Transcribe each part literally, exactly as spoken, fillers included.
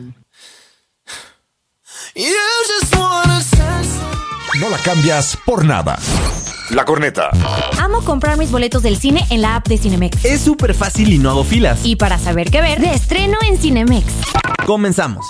No la cambias por nada. La Corneta. Amo comprar mis boletos del cine en la app de Cinemex. Es súper fácil y no hago filas. Y para saber qué ver, de estreno en Cinemex. Comenzamos.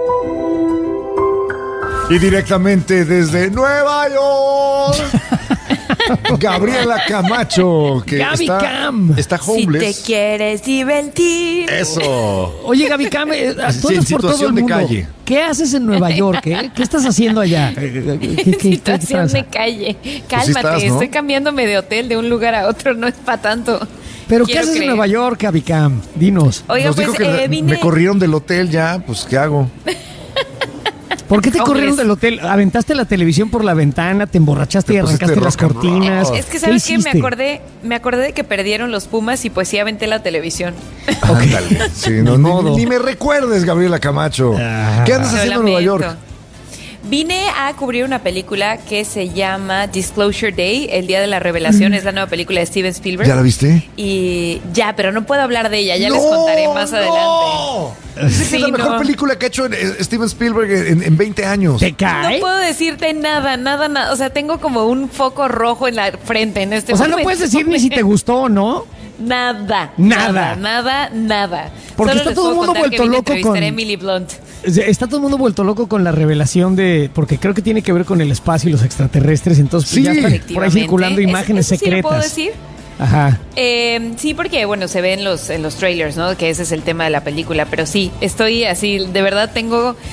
Y directamente desde Nueva York, Gabriela Camacho, que Gaby está, Cam. está homeless. Si te quieres divertir. Eso. Oye, Gaby Cam, eh, Sí, en actúas por todo el situación de mundo. calle. ¿Qué haces en Nueva York? Eh? ¿Qué estás haciendo allá? ¿Qué, qué- qué- qué Situación tranza? de calle. Cálmate, sí estás, ¿no? estoy cambiándome de hotel de un lugar a otro, no es para tanto. ¿Pero qué Quiero haces en creer. Nueva York, Gaby Cam? Dinos. Oiga, Nos pues dijo que eh, vine... me corrieron del hotel ya, pues ¿qué hago? ¿Por qué te Hombres. corrieron del hotel? ¿Aventaste la televisión por la ventana? ¿Te emborrachaste Te y pusiste arrancaste las rock and roll. cortinas? Es que, ¿sabes qué? Me hiciste? acordé, me acordé de que perdieron los Pumas y pues sí aventé la televisión. Ándale. Sí, no, Ni ni, modo. ni me recuerdes, Gabriela Camacho. Ah. ¿Qué andas Lo haciendo en Nueva lamento. York? Vine a cubrir una película que se llama Disclosure Day, el Día de la Revelación. Es la nueva pelíula de Steven Spielberg. ¿Ya la viste? Y ya, pero no puedo hablar de ella, ya les ¡No, contaré más no! adelante. Dice que es la Sí, mejor no. película que ha hecho eh, Steven Spielberg en, en veinte años. ¿Te cae? No puedo decirte nada, nada, nada. O sea, tengo como un foco rojo en la frente en este O sea, no momento. puedes decir ni si te gustó o no. Nada. Nada. Nada, nada, nada. Porque Solo está les todo el puedo mundo contar que vuelto vine a loco entrevistar con- a Emily Blunt. Está todo el mundo vuelto loco con la revelación de... Porque creo que tiene que ver con el espacio y los extraterrestres. Entonces Sí. ya están por ahí Efectivamente. circulando ¿Es- imágenes eso sí lo secretas. puedo decir? Ajá. Eh, sí, porque bueno, se ve en los, en los trailers, ¿no? Que ese es el tema de la película. Pero sí, estoy así, de verdad tengo